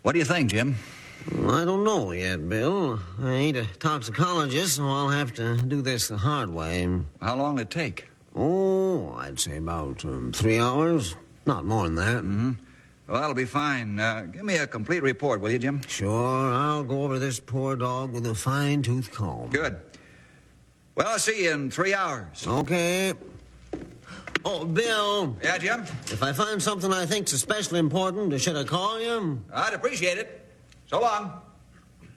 What do you think, Jim? I don't know yet, Bill. I ain't a toxicologist, so I'll have to do this the hard way. How long will it take? Oh, I'd say about 3 hours. Not more than that. Mm-hmm. Well, that'll be fine. Give me a complete report, will you, Jim? Sure, I'll go over this poor dog with a fine-tooth comb. Good. Well, I'll see you in 3 hours. Okay. Oh, Bill. Yeah, Jim? If I find something I think's especially important, should I call you? I'd appreciate it. So long.